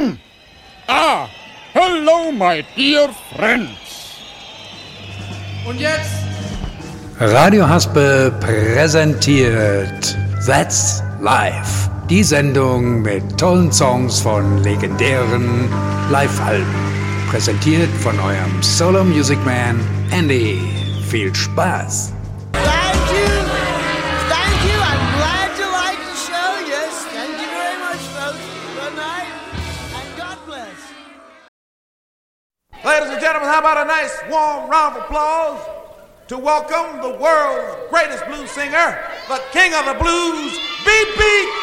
Hello, my dear friends. Und jetzt? Radio Haspe präsentiert That's Live. Die Sendung mit tollen Songs von legendären Live-Alben. Präsentiert von eurem Solo Music Man Andy. Viel Spaß! Thank you. I'm glad you like the show. Yes, thank you very much, folks. Good night, and God bless. Ladies and gentlemen, how about a nice warm round of applause to welcome the world's greatest blues singer, the king of the blues, B.B.